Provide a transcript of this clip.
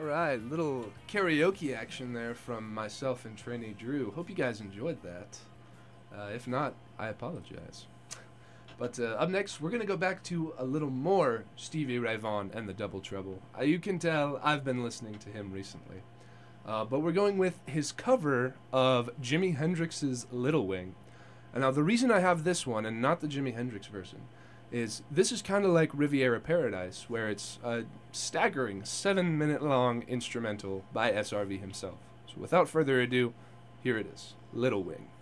All right, little karaoke action there from myself and Trainee Drew. Hope you guys enjoyed that. If not, I apologize. But up next, we're going to go back to a little more Stevie Ray Vaughan and the Double Trouble. You can tell I've been listening to him recently. But we're going with his cover of Jimi Hendrix's Little Wing. And now, the reason I have this one and not the Jimi Hendrix version is this is kind of like Riviera Paradise, where it's a staggering 7-minute long instrumental by SRV himself. So without further ado, here it is, Little Wing.